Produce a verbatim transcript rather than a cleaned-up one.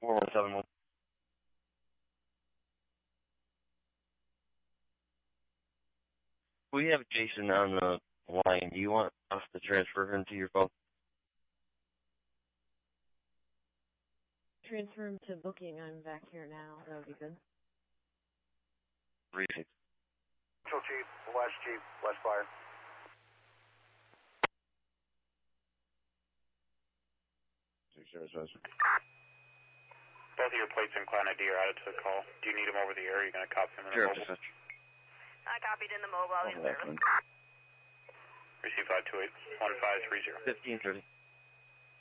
four one seven one. We have Jason on the line. Do you want us to transfer him to your phone? Transfer him to booking. I'm back here now. That would be good. Three six. Central Chief, West Chief, West Fire. Six zero seven. Both of your plates and client I D are added to the call. Do you need them over the air? Or are you going to copy them in the Sure, mobile? just I copied in the mobile. Oh, In service. Receive five two eight one five three zero. fifteen thirty.